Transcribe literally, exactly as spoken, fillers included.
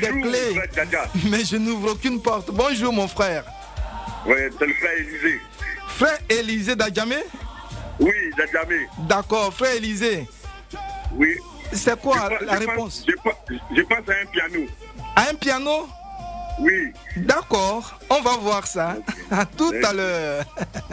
des clés, mais je n'ouvre aucune porte. Bonjour mon frère. Oui, c'est le frère Élisée. Frère Élisée d'Adjamé? Oui, d'Adjamé. D'accord, frère Élisée. Oui. C'est quoi je la pense, réponse? je pense, je pense à un piano. À un piano? Oui. D'accord, on va voir ça. À tout à l'heure.